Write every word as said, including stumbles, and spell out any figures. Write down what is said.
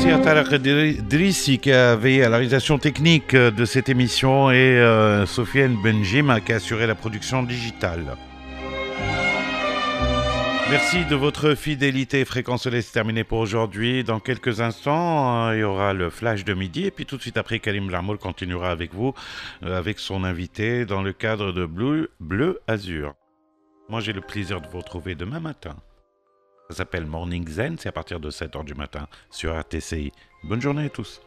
Merci à Tarek Drissi qui a veillé à la réalisation technique de cette émission et euh, Sofiane Benjima qui a assuré la production digitale. Merci de votre fidélité. Fréquence Soleil, c'est terminé pour aujourd'hui. Dans quelques instants, euh, il y aura le flash de midi. Et puis tout de suite après, Kalim Larmoul continuera avec vous, euh, avec son invité, dans le cadre de Bleu, Bleu Azur. Moi, j'ai le plaisir de vous retrouver demain matin. Ça s'appelle Morning Zen, c'est à partir de sept heures du matin sur R T C I. Bonne journée à tous.